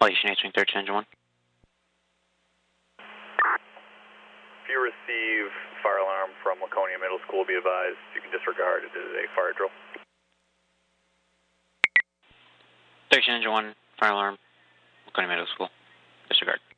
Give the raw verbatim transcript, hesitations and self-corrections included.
Pollution eight, swing thirteen, engine one. If you receive fire alarm from Laconia Middle School, be advised you can disregard it. It is a fire drill. thirteen, engine one, fire alarm, Laconia Middle School. Disregard.